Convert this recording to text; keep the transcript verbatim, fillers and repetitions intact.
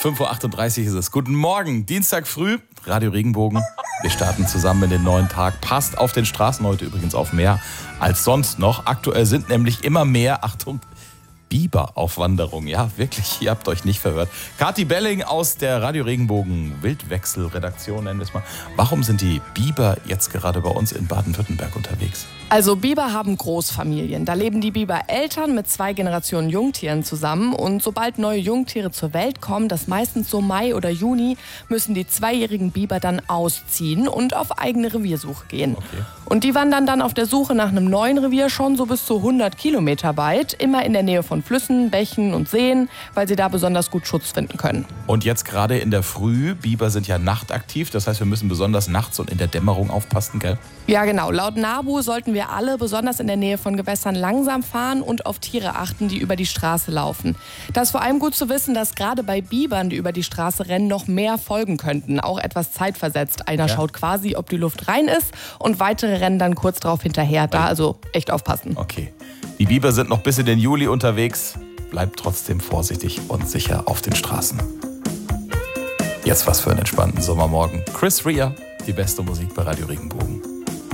fünf Uhr achtunddreißig ist es. Guten Morgen, Dienstag früh, Radio Regenbogen. Wir starten zusammen in den neuen Tag. Passt auf den Straßen heute übrigens auf mehr als sonst noch. Aktuell sind nämlich immer mehr, Achtung, Biber auf Wanderung. Ja, wirklich, ihr habt euch nicht verhört. Kathi Belling aus der Radio Regenbogen Wildwechsel-Redaktion, nennen wir es mal. Warum sind die Biber jetzt gerade bei uns in Baden-Württemberg unterwegs? Also Biber haben Großfamilien. Da leben die Bibereltern mit zwei Generationen Jungtieren zusammen. Und sobald neue Jungtiere zur Welt kommen, das meistens so Mai oder Juni, müssen die zweijährigen Biber dann ausziehen und auf eigene Reviersuche gehen. Okay. Und die wandern dann auf der Suche nach einem neuen Revier schon so bis zu hundert Kilometer weit, immer in der Nähe von Flüssen, Bächen und Seen, weil sie da besonders gut Schutz finden können. Und jetzt gerade in der Früh, Biber sind ja nachtaktiv, das heißt, wir müssen besonders nachts und in der Dämmerung aufpassen, gell? Ja, genau. Laut NABU sollten wir alle besonders in der Nähe von Gewässern langsam fahren und auf Tiere achten, die über die Straße laufen. Da ist vor allem gut zu wissen, dass gerade bei Bibern, die über die Straße rennen, noch mehr folgen könnten, auch etwas zeitversetzt. Einer ja. schaut quasi, ob die Luft rein ist und weitere rennen dann kurz drauf hinterher. Da also echt aufpassen. Okay. Die Biber sind noch bis in den Juli unterwegs. Bleibt trotzdem vorsichtig und sicher auf den Straßen. Jetzt was für einen entspannten Sommermorgen. Chris Rea, die beste Musik bei Radio Regenbogen.